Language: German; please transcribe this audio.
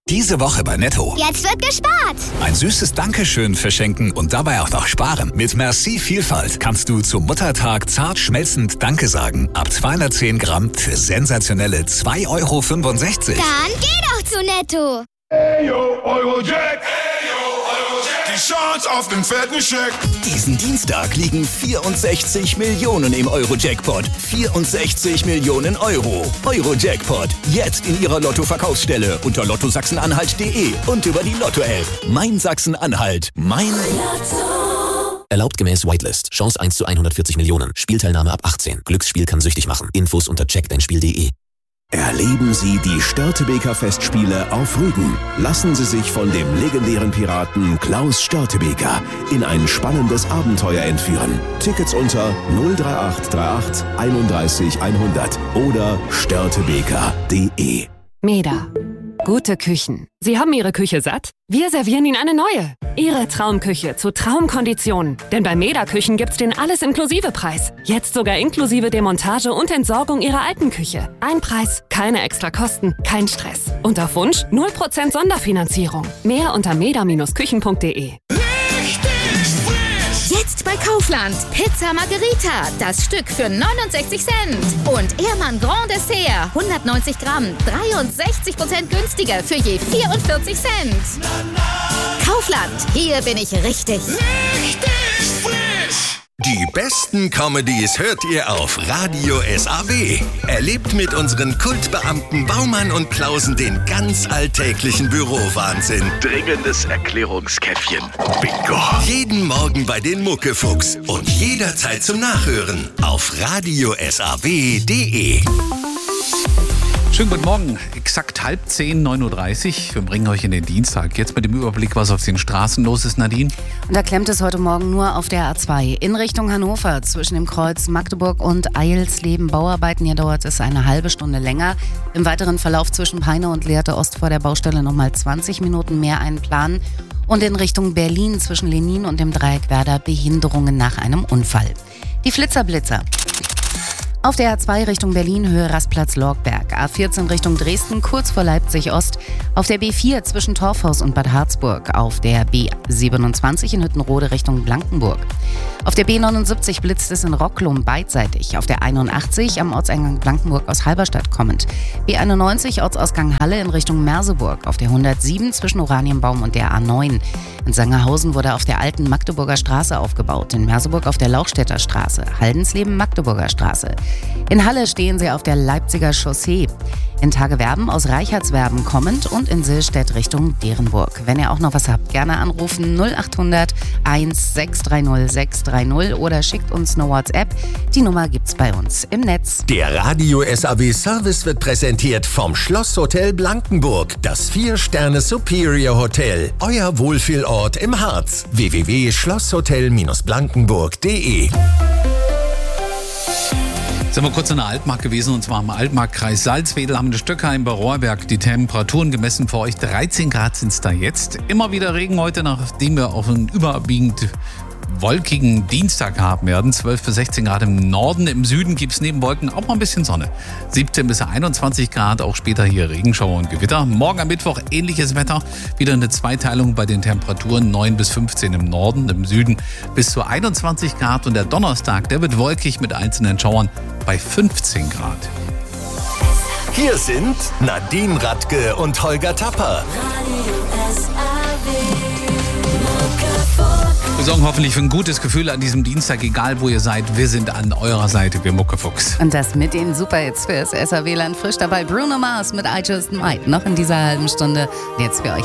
Diese Woche bei Netto. Jetzt wird gespart. Ein süßes Dankeschön verschenken und dabei auch noch sparen. Mit Merci Vielfalt kannst du zum Muttertag zart schmelzend Danke sagen. Ab 210 Gramm für sensationelle 2,65 Euro. Dann geh doch zu Netto. Hey yo, Eurojack. Die Chance auf den fetten Scheck. Diesen Dienstag liegen 64 Millionen im Euro-Jackpot. 64 Millionen Euro. Euro-Jackpot. Jetzt in Ihrer Lotto-Verkaufsstelle unter lottosachsen-anhalt.de und über die Lotto-App. Mein Sachsen-Anhalt. Mein Lotto. Erlaubt gemäß Whitelist. Chance 1 zu 140 Millionen. Spielteilnahme ab 18. Glücksspiel kann süchtig machen. Infos unter checkdeinspiel.de. Erleben Sie die Störtebeker Festspiele auf Rügen. Lassen Sie sich von dem legendären Piraten Klaus Störtebeker in ein spannendes Abenteuer entführen. Tickets unter 03838 31 100 oder störtebeker.de. Meda. Gute Küchen. Sie haben Ihre Küche satt? Wir servieren Ihnen eine neue. Ihre Traumküche zu Traumkonditionen. Denn bei Meda Küchen gibt's den Alles-Inklusive-Preis. Jetzt sogar inklusive Demontage und Entsorgung Ihrer alten Küche. Ein Preis, keine extra Kosten, kein Stress. Und auf Wunsch 0% Sonderfinanzierung. Mehr unter meda-küchen.de. Jetzt bei Kaufland. Pizza Margherita. Das Stück für 69 Cent. Und Ehrmann Grand Dessert. 190 Gramm. 63% günstiger für je 44 Cent. Kaufland. Hier bin ich richtig. Richtig frisch. Die besten Comedies hört ihr auf Radio SAW. Erlebt mit unseren Kultbeamten Baumann und Klausen den ganz alltäglichen Bürowahnsinn. Dringendes Erklärungskäffchen. Bingo. Jeden Morgen bei den Muckefuchs und jederzeit zum Nachhören auf radiosaw.de. Schönen guten Morgen, exakt 9:30 Uhr. Wir bringen euch in den Dienstag. Jetzt mit dem Überblick, was auf den Straßen los ist, Nadine. Und da klemmt es heute Morgen nur auf der A2 in Richtung Hannover zwischen dem Kreuz Magdeburg und Eilsleben. Bauarbeiten, hier dauert es eine halbe Stunde länger. Im weiteren Verlauf zwischen Peine und Lehrte Ost vor der Baustelle nochmal 20 Minuten mehr einplanen. Und in Richtung Berlin zwischen Lenin und dem Dreieck Werder Behinderungen nach einem Unfall. Die Flitzer-Blitzer. Auf der A2 Richtung Berlin, Höhe Rastplatz Lorgberg. A14 Richtung Dresden, kurz vor Leipzig Ost. Auf der B4 zwischen Torfhaus und Bad Harzburg. Auf der B27 in Hüttenrode Richtung Blankenburg. Auf der B79 blitzt es in Rocklum beidseitig. Auf der 81 am Ortseingang Blankenburg aus Halberstadt kommend. B91 Ortsausgang Halle in Richtung Merseburg. Auf der 107 zwischen Oranienbaum und der A9. In Sangerhausen wurde auf der alten Magdeburger Straße aufgebaut. In Merseburg auf der Lauchstädter Straße. Haldensleben Magdeburger Straße. In Halle stehen sie auf der Leipziger Chaussee. In Tagewerben aus Reichertswerben kommend und in Sillstedt Richtung Derenburg. Wenn ihr auch noch was habt, gerne anrufen 0800 1630 630 oder schickt uns eine WhatsApp. Die Nummer gibt's bei uns im Netz. Der Radio SAW Service wird präsentiert vom Schlosshotel Blankenburg. Das 4-Sterne Superior Hotel. Euer Wohlfühlort im Harz. www.schlosshotel-blankenburg.de. Sind wir kurz in der Altmark gewesen, und zwar im Altmarkkreis Salzwedel, haben wir Stöckheim bei Rohrberg. Die Temperaturen gemessen für euch 13 Grad sind es da jetzt. Immer wieder Regen heute, nachdem wir auf einen überwiegend wolkigen Dienstag haben werden. 12 bis 16 Grad im Norden. Im Süden gibt es neben Wolken auch mal ein bisschen Sonne. 17 bis 21 Grad, auch später hier Regenschauer und Gewitter. Morgen am Mittwoch ähnliches Wetter. Wieder eine Zweiteilung bei den Temperaturen 9 bis 15 im Norden. Im Süden bis zu 21 Grad. Und der Donnerstag, der wird wolkig mit einzelnen Schauern bei 15 Grad. Hier sind Nadine Radke und Holger Tapper. Wir sorgen hoffentlich für ein gutes Gefühl an diesem Dienstag, egal wo ihr seid. Wir sind an eurer Seite, wir Muckefuchs. Und das mit den Superhits fürs SAW-Land. Frisch dabei Bruno Mars mit I Just Might. Noch in dieser halben Stunde. Jetzt für euch